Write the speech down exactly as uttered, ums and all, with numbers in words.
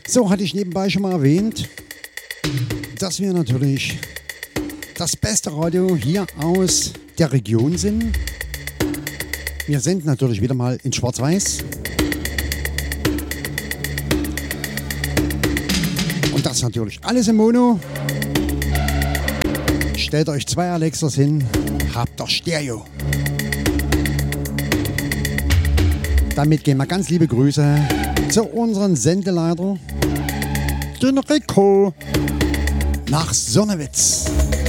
So, hatte ich nebenbei schon mal erwähnt, dass wir natürlich das beste Radio hier aus der Region sind. Wir senden natürlich wieder mal in Schwarz-Weiß. Und das natürlich alles im Mono. Stellt euch zwei Alexas hin, habt doch Stereo. Damit gehen wir ganz liebe Grüße zu unseren Sendeleiter, den Rico nach Sonnewitz.